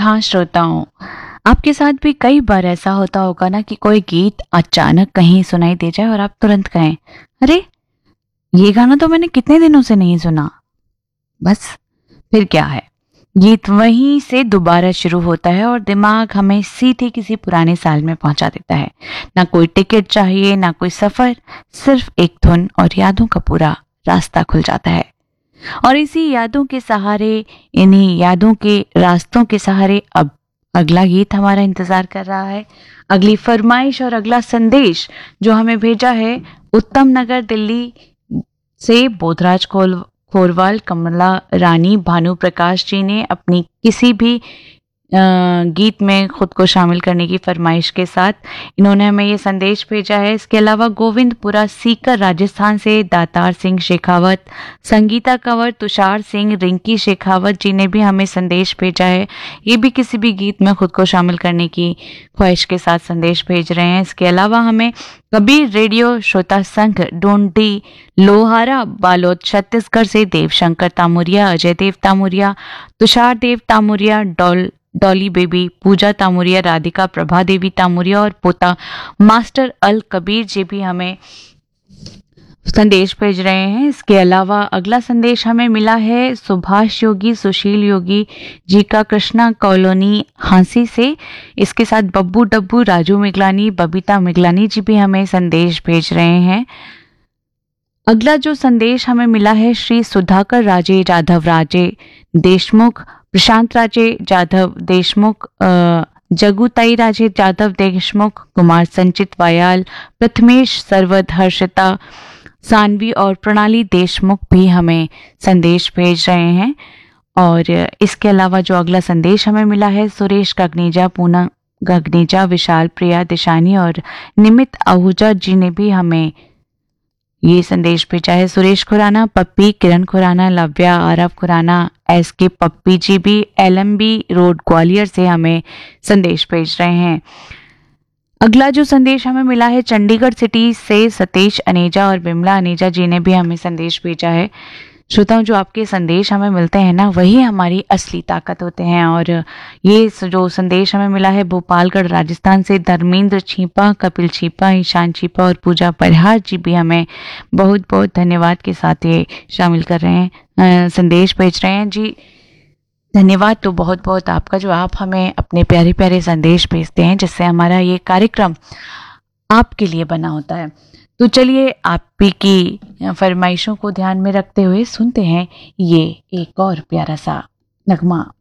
हाँ श्रोताओं, आपके साथ भी कई बार ऐसा होता होगा ना कि कोई गीत अचानक कहीं सुनाई दे जाए और आप तुरंत कहें, अरे ये गाना तो मैंने कितने दिनों से नहीं सुना। बस फिर क्या है, गीत वहीं से दोबारा शुरू होता है और दिमाग हमें सीधे किसी पुराने साल में पहुंचा देता है। ना कोई टिकट चाहिए, ना कोई सफर, सिर्फ एक धुन और यादों का पूरा रास्ता खुल जाता है। और इसी यादों के सहारे, इन्हीं यादों के रास्तों के सहारे अब अगला गीत हमारा इंतजार कर रहा है। अगली फरमाइश और अगला संदेश जो हमें भेजा है उत्तम नगर दिल्ली से बोधराज खोरवाल कमला रानी भानु प्रकाश जी ने अपनी किसी भी गीत में खुद को शामिल करने की फरमाइश के साथ इन्होंने हमें ये संदेश भेजा है। इसके अलावा गोविंदपुरा सीकर राजस्थान से दातार सिंह शेखावत, संगीता कंवर, तुषार सिंह, रिंकी शेखावत जी ने भी हमें संदेश भेजा है। ये भी किसी भी गीत में खुद को शामिल करने की ख्वाहिश के साथ संदेश भेज रहे हैं। इसके अलावा हमें कबीर रेडियो श्रोता संघ डोंडी लोहारा बालोद छत्तीसगढ़ से देवशंकर तामुरिया, अजय देव तामुरिया, तुषार देव तामुरिया, डॉली बेबी, पूजा तामुरिया, राधिका प्रभा देवी तामुरिया और पोता मास्टर अल कबीर जी भी हमें संदेश भेज रहे हैं। इसके अलावा अगला संदेश हमें मिला है सुभाष योगी, सुशील योगी जी का, कृष्णा कॉलोनी हांसी से। इसके साथ बब्बू डब्बू, राजू मिगलानी, बबीता मिगलानी जी भी हमें संदेश भेज रहे हैं। अगला जो संदेश हमें मिला है श्री सुधाकर राजे जाधव राजे देशमुख, प्रशांत राजे जाधव देशमुख, जगुताई राजे जाधव देशमुख, कुमार संचित वायाल, प्रथमेश सरवद, हर्षिता सानवी और प्रणाली देशमुख भी हमें संदेश भेज रहे हैं। और इसके अलावा जो अगला संदेश हमें मिला है सुरेश गगनेजा, पूनम गगनेजा, विशाल प्रिया दिशानी और निमित आहूजा जी ने भी हमें ये संदेश भेजा है। सुरेश खुराना, पप्पी, किरण खुराना, लव्या, आरव खुराना, एसके पप्पी जी भी LMB रोड ग्वालियर से हमें संदेश भेज रहे हैं। अगला जो संदेश हमें मिला है चंडीगढ़ सिटी से सतीश अनेजा और बिमला अनेजा जी ने भी हमें संदेश भेजा है। श्रोताओं, जो आपके संदेश हमें मिलते हैं ना, वही हमारी असली ताकत होते हैं। और ये जो संदेश हमें मिला है भोपालगढ़ राजस्थान से धर्मेंद्र छीपा, कपिल छीपा, ईशान छीपा और पूजा परिहार जी भी हमें बहुत बहुत धन्यवाद के साथ ये शामिल कर रहे हैं, संदेश भेज रहे हैं। जी धन्यवाद तो बहुत बहुत आपका, जो आप हमें अपने प्यारे प्यारे संदेश भेजते हैं, जिससे हमारा ये कार्यक्रम आपके लिए बना होता है। तो चलिए आप ही की फरमाइशों को ध्यान में रखते हुए सुनते हैं ये एक और प्यारा सा नगमा।